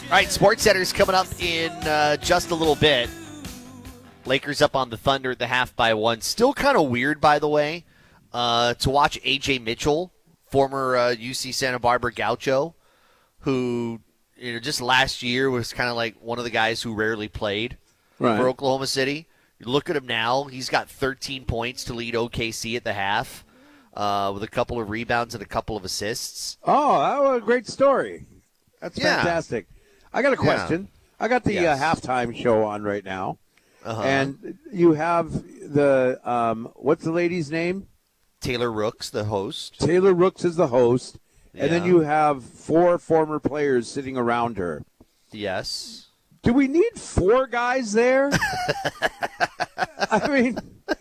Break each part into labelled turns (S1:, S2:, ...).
S1: All right, Sports Center's coming up in just a little bit. Lakers up on the Thunder at the half by 1. Still kind of weird, by the way, to watch A.J. Mitchell, former UC Santa Barbara Gaucho, who just last year was kind of like one of the guys who rarely played for Oklahoma City. You look at him now; he's got 13 points to lead OKC at the half, with a couple of rebounds and a couple of assists.
S2: Oh, that was a great story. That's fantastic. I got a question. Yeah. I got the halftime show on right now, and you have the what's the lady's name?
S1: Taylor Rooks, the host.
S2: Taylor Rooks is the host, and then you have 4 former players sitting around her.
S1: Yes.
S2: Do we need 4 guys there? I mean,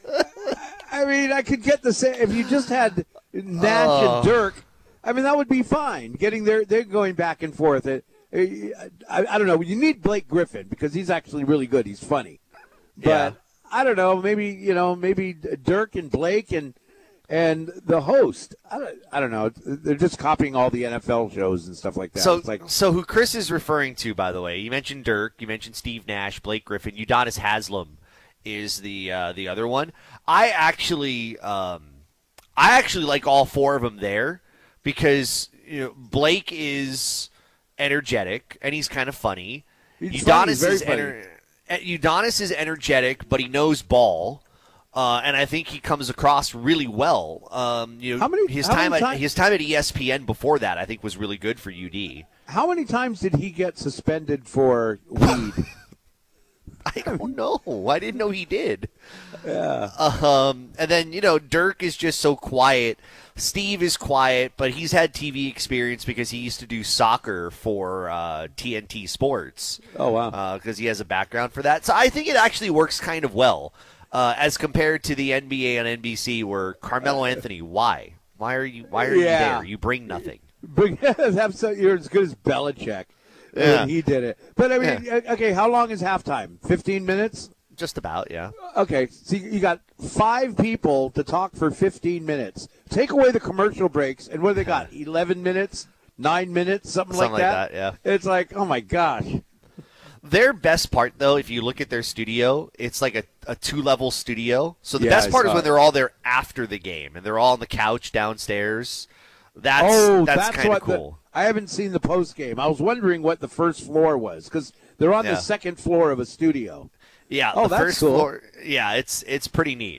S2: I could get the same if you just had Nash and Dirk. I mean, that would be fine. Getting there, they're going back and forth. I don't know. You need Blake Griffin because he's actually really good. He's funny. But I don't know. Maybe Dirk and Blake and the host. I don't know. They're just copying all the NFL shows and stuff like that.
S1: So who Chris is referring to, by the way, you mentioned Dirk, you mentioned Steve Nash, Blake Griffin, Udonis Haslem is the other one. I actually like all 4 of them there
S2: because
S1: Blake is energetic and he's kind of funny.
S2: Udonis
S1: is energetic, but he knows ball. And I think he comes across really well. His time at ESPN before that, I think, was really good for UD.
S2: How many times did he get suspended for weed?
S1: I don't know. I didn't know he did.
S2: Yeah.
S1: And then Dirk is just so quiet. Steve is quiet, but he's had TV experience because he used to do soccer for TNT Sports.
S2: Oh wow!
S1: Because he has a background for that. So I think it actually works kind of well. As compared to the NBA on NBC, where Carmelo Anthony, why are you there? You bring nothing.
S2: You're as good as Belichick.
S1: Yeah.
S2: He did it. But I mean, okay, how long is halftime? 15 minutes?
S1: Just about, yeah.
S2: Okay, so you got 5 people to talk for 15 minutes. Take away the commercial breaks, and what do they got? 11 minutes, 9 minutes, something like that.
S1: Yeah.
S2: It's like, oh my gosh.
S1: Their best part, though, if you look at their studio, it's like a 2-level studio. So the best part is when they're all there after the game, and they're all on the couch downstairs. That's kind of cool.
S2: I haven't seen the post game. I was wondering what the first floor was because they're on the second floor of a studio.
S1: Yeah.
S2: Oh,
S1: the
S2: that's
S1: first
S2: cool.
S1: floor. Yeah, it's pretty neat.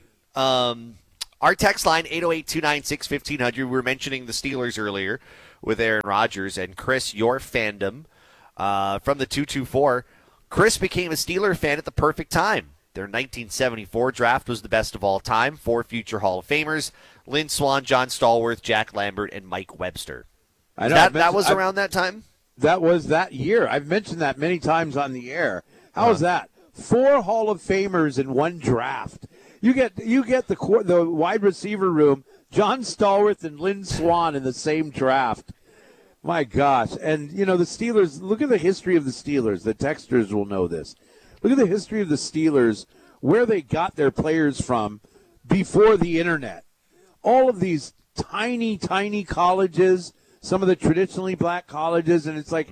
S1: Our text line 808-296-1500. We were mentioning the Steelers earlier with Aaron Rodgers and Chris. Your fandom from the 224. Chris became a Steeler fan at the perfect time. Their 1974 draft was the best of all time. 4 future Hall of Famers: Lynn Swann, John Stallworth, Jack Lambert, and Mike Webster.
S2: I know.
S1: That was around that time?
S2: That was that year. I've mentioned that many times on the air. How is that? 4 Hall of Famers in one draft. You get the wide receiver room, John Stallworth and Lynn Swann in the same draft. My gosh. And, the Steelers, look at the history of the Steelers. The texters will know this. Look at the history of the Steelers, where they got their players from before the Internet. All of these tiny, tiny colleges, some of the traditionally black colleges, and it's like,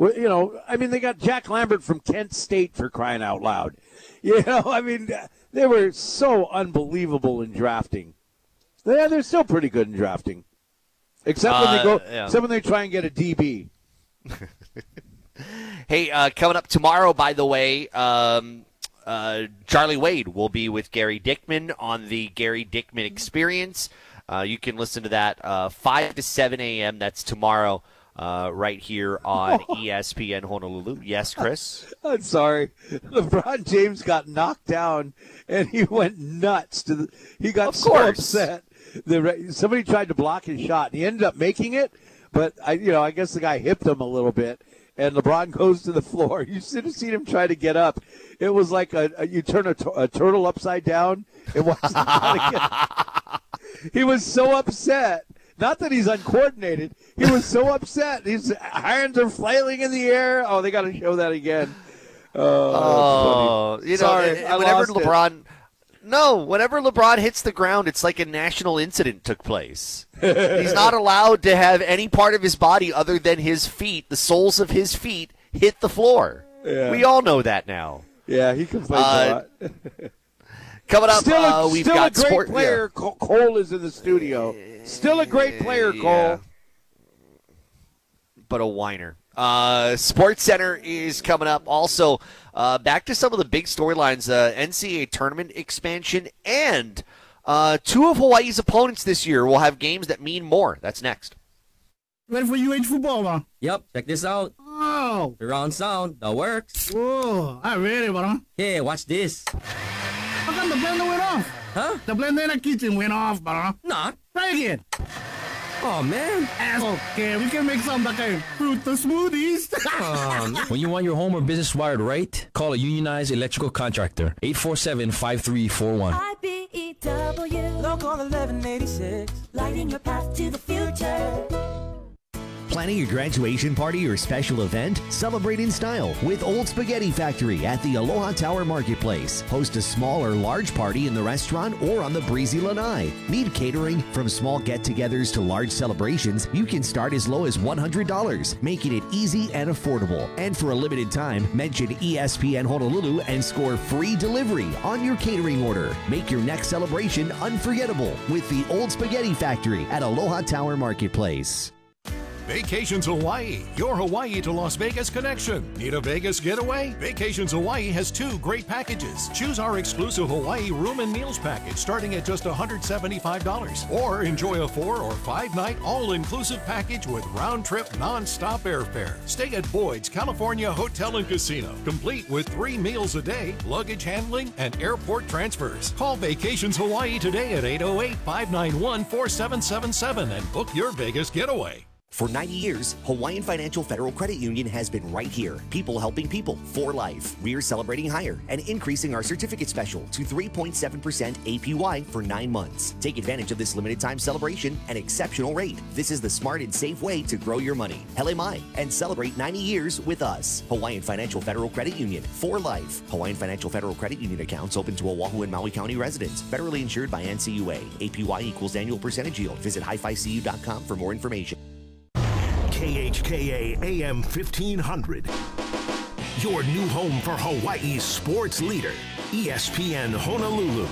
S2: they got Jack Lambert from Kent State for crying out loud. They were so unbelievable in drafting. Yeah, they're still pretty good in drafting. Except when they try and get a DB.
S1: Hey, coming up tomorrow, by the way, Charlie Wade will be with Gary Dickman on the Gary Dickman Experience. You can listen to that 5 to 7 a.m. That's tomorrow right here on ESPN Honolulu. Yes, Chris?
S2: I'm sorry. LeBron James got knocked down, and he went nuts. He got so upset. Somebody tried to block his shot, and he ended up making it, but I guess the guy hipped him a little bit, and LeBron goes to the floor. You should have seen him try to get up. It was like you turn a turtle upside down and watch him try to get. He was so upset. Not that he's uncoordinated. He was so upset. His hands are flailing in the air. Oh, they got to show that again.
S1: Oh,
S2: Sorry,
S1: whenever LeBron hits the ground, it's like a national incident took place. He's not allowed to have any part of his body other than his feet, the soles of his feet, hit the floor.
S2: Yeah.
S1: We all know that now.
S2: Yeah, he complains a lot.
S1: Coming up, we've
S2: still
S1: got
S2: a great
S1: sport
S2: player.
S1: Yeah.
S2: Cole is in the studio. Still a great player, Cole.
S1: But a whiner. Sports Center is coming up. Also, back to some of the big storylines, NCAA tournament expansion, and two of Hawaii's opponents this year will have games that mean more. That's next.
S3: Ready for UH football, bro?
S4: Yep, check this out.
S3: Oh.
S4: Surround sound, that works.
S3: Whoa, I'm ready, bro.
S4: Hey, watch this.
S3: How come the blender went off?
S4: Huh?
S3: The blender in the kitchen went off, bro.
S4: Nah.
S3: Try again.
S4: Oh, man.
S3: Okay, we can make some like a fruit smoothies.
S5: When you want your home or business wired right, call a unionized electrical contractor. 847-5341.
S6: IBEW Local 1186, lighting your path to the future.
S7: Planning a graduation party or special event? Celebrate in style with Old Spaghetti Factory at the Aloha Tower Marketplace. Host a small or large party in the restaurant or on the breezy lanai. Need catering? From small get-togethers to large celebrations, you can start as low as $100, making it easy and affordable. And for a limited time, mention ESPN Honolulu and score free delivery on your catering order. Make your next celebration unforgettable with the Old Spaghetti Factory at Aloha Tower Marketplace.
S8: Vacations Hawaii, your Hawaii to Las Vegas connection. Need a Vegas getaway? Vacations Hawaii has two great packages. Choose our exclusive Hawaii room and meals package starting at just $175. Or enjoy a 4 or 5 night all-inclusive package with round-trip non-stop airfare. Stay at Boyd's California Hotel and Casino, complete with 3 meals a day, luggage handling, and airport transfers. Call Vacations Hawaii today at 808-591-4777 and book your Vegas getaway.
S9: For 90 years, Hawaiian Financial Federal Credit Union has been right here. People helping people for life. We're celebrating higher and increasing our certificate special to 3.7% APY for 9 months. Take advantage of this limited time celebration and exceptional rate. This is the smart and safe way to grow your money. Hele mai, and celebrate 90 years with us. Hawaiian Financial Federal Credit Union for life. Hawaiian Financial Federal Credit Union accounts open to Oahu and Maui County residents. Federally insured by NCUA. APY equals annual percentage yield. Visit hificu.com for more information.
S10: KHKA AM 1500. Your new home for Hawaii's sports leader, ESPN Honolulu.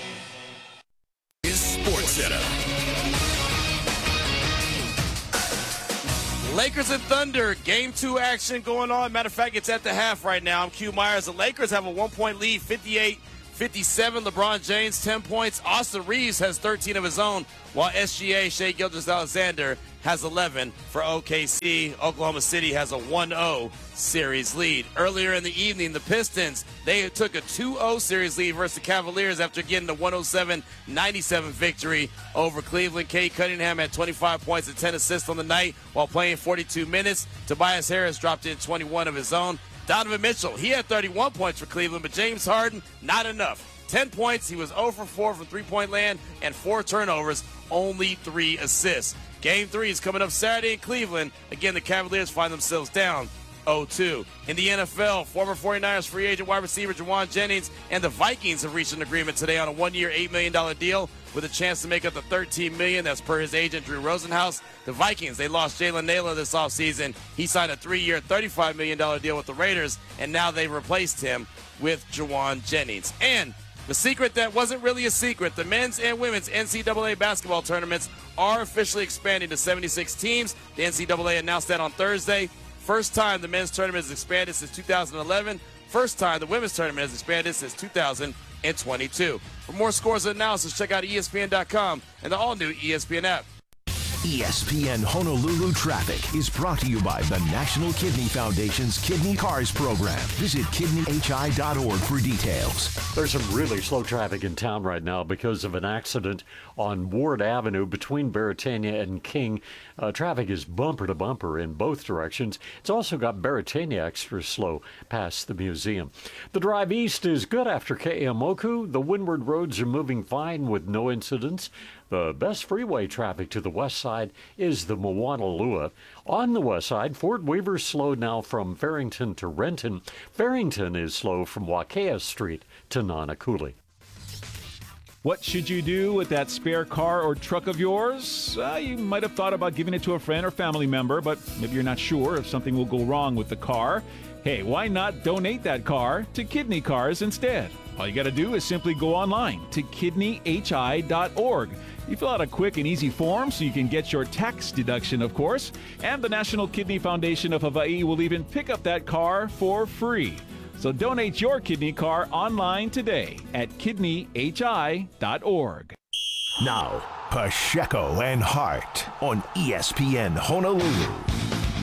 S11: Is Sports Center. Lakers and Thunder, Game 2 action going on. Matter of fact, it's at the half right now. I'm Q Myers. The Lakers have a 1-point lead, 58-57. LeBron James, 10 points. Austin Reeves has 13 of his own, while SGA, Shai Gilgeous-Alexander, has 11 for OKC. Oklahoma City has a 1-0 series lead. Earlier in the evening, the Pistons, they took a 2-0 series lead versus the Cavaliers after getting the 107-97 victory over Cleveland. Cade Cunningham had 25 points and 10 assists on the night while playing 42 minutes. Tobias Harris dropped in 21 of his own. Donovan Mitchell, he had 31 points for Cleveland, but James Harden, not enough. 10 points, he was 0 for 4 from three-point land and 4 turnovers, only 3 assists. Game 3 is coming up Saturday in Cleveland. Again, the Cavaliers find themselves down 0-2. In the NFL, former 49ers free agent wide receiver Juwan Jennings and the Vikings have reached an agreement today on a 1-year, $8 million deal with a chance to make up the $13 million. That's per his agent, Drew Rosenhaus. The Vikings, they lost Jalen Naylor this offseason. He signed a 3-year, $35 million deal with the Raiders, and now they replaced him with Juwan Jennings. And the secret that wasn't really a secret, the men's and women's NCAA basketball tournaments are officially expanding to 76 teams. The NCAA announced that on Thursday. First time the men's tournament has expanded since 2011. First time the women's tournament has expanded since 2022. For more scores and analysis, check out ESPN.com and the all-new ESPN app.
S10: ESPN Honolulu Traffic is brought to you by the National Kidney Foundation's Kidney Cars program. Visit kidneyhi.org for details.
S12: There's some really slow traffic in town right now because of an accident on Ward Avenue between Beretania and King. Traffic is bumper to bumper in both directions. It's also got Beretania extra slow past the museum. The drive east is good after Ke'eaumoku. The windward roads are moving fine with no incidents. The best freeway traffic to the west side is the Moanalua. On the west side, Fort Weaver's slow now from Farrington to Renton. Farrington is slow from Wakea Street to Nanakuli.
S13: What should you do with that spare car or truck of yours? You might have thought about giving it to a friend or family member, but maybe you're not sure if something will go wrong with the car. Hey, why not donate that car to Kidney Cars instead? All you got to do is simply go online to kidneyhi.org. You fill out a quick and easy form so you can get your tax deduction, of course, and the National Kidney Foundation of Hawaii will even pick up that car for free. So donate your kidney car online today at kidneyhi.org.
S10: Now, Pacheco and Hart on ESPN Honolulu.